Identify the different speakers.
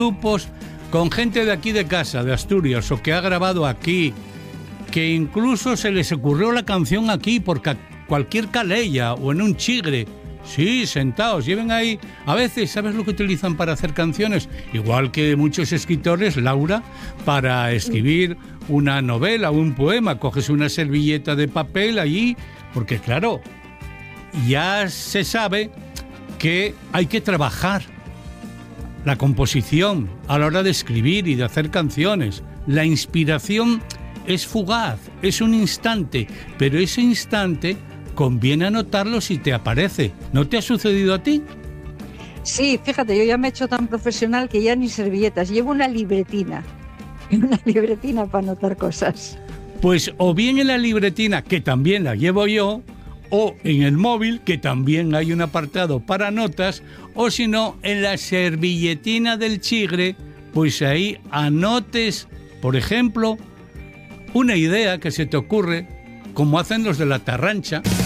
Speaker 1: grupos con gente de aquí de casa, de Asturias, o que ha grabado aquí, que incluso se les ocurrió la canción aquí por cualquier calella o en un chigre. Sí, sentados, lleven ahí. A veces, ¿sabes lo que utilizan para hacer canciones? Igual que muchos escritores, Laura, para escribir una novela o un poema, coges una servilleta de papel allí, porque claro, ya se sabe que hay que trabajar la composición a la hora de escribir y de hacer canciones. La inspiración es fugaz, es un instante, pero ese instante conviene anotarlo si te aparece. ¿No te ha sucedido a ti?
Speaker 2: Sí, fíjate, yo ya me he hecho tan profesional que ya ni servilletas, llevo una libretina para anotar cosas.
Speaker 1: Pues o bien en la libretina, que también la llevo yo, o en el móvil, que también hay un apartado para notas, o si no, en la servilletina del chigre, pues ahí anotes, por ejemplo, una idea que se te ocurre, como hacen los de la Tarrancha.